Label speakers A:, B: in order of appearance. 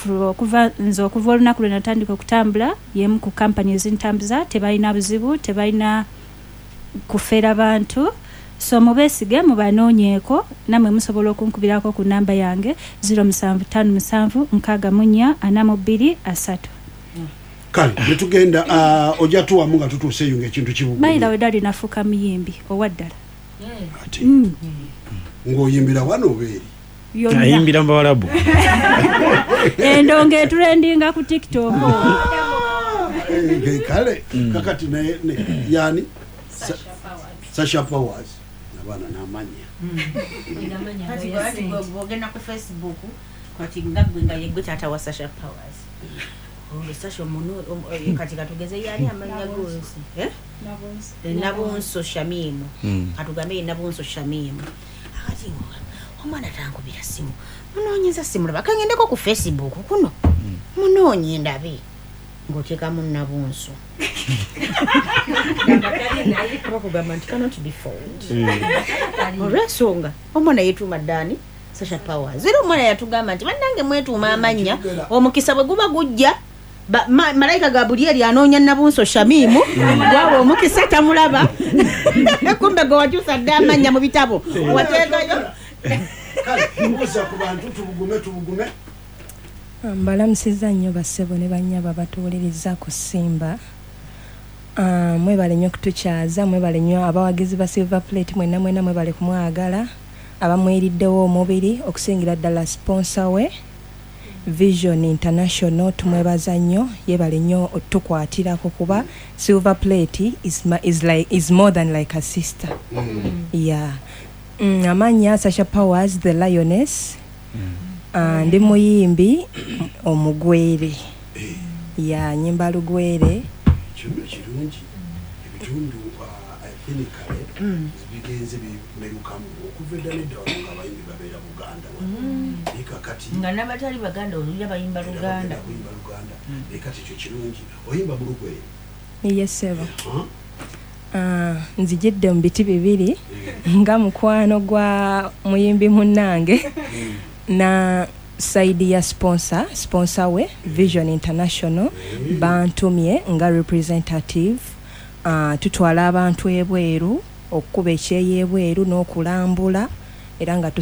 A: okuva olunaku lwe natandika okutambula yemu ku company ezintambuza tebalina buzibu tebalina kufeera bantu so mubeesige mubanoonyeeko namwe musobola okunkubirako ku namba yange 07576442
B: kale netugenda ojja tuwamu nga tutuuseeyo ng'ekintu kibugu
A: bayira we dali nafuuka muyimbi owaddala
B: ati ng'oyimbira wano obeeri
C: ayimbira mbawalabu
A: endonga eturendinga ku TikTok
B: kale kakati yani Sasha Powers nabana namanya
D: kati bogenda ku Facebook kati ngagwenga yegwe tata wa Sasha Powers Sasha mono kati katugeze yani amanya gosi nabonso Shamimu katugambe nabonso Shamimu akati omwana tankubira simu munoonyeza simu laba kangendeko ku Facebook kuno munoonye ndabe ngoteka munnabunso kugamba nti cannot be found olwensonga omwana yetuuma Dani Sasha Powers era omwana yatugamba nti bannange mwetuuma amanya omukisa bwe guba gujja malayika Gabriel anoonya nabunso Shamimu gwawe omukisa tamulaba kumbe gwe wakyusa dda amanya mu bitabo wateekayo
B: kale mbuuza ku bantu tubugume
E: mbalamusiza nnyo bassebo ne bannyaba batuwuliriza ku Simba mwebale nnyo kutukyaza mwebale nnyo abawagizi ba Silver Plate mwena mwebale kumwagala abamweriddewo omubiri okusingira ddala sponsor we Vision International tumwebaza nnyo yebale nnyo otukwatirako kuba Silver Plate is more than like a sister yeah amanya Sasha Powers the Lioness ndi muyimbi omugwere ya nyimba lugwere
B: kirungi ebitundu kale bigenze bimerukamu okuva edda nedda nga abayimbi babeera Buganda ekakati
D: nga nabatali Baganda olulya bayimba Luganda
B: ekati ekyo kirungi oyimba mu lugwere
E: yesebo nzijidde mu biti bibiri nga mukwano gwa muyimbi munnange na side ya sponsor we Vision International bantumye nga representative tutwala abantu ebweru okukuba ekyeyo ebweru n'okulambula era nga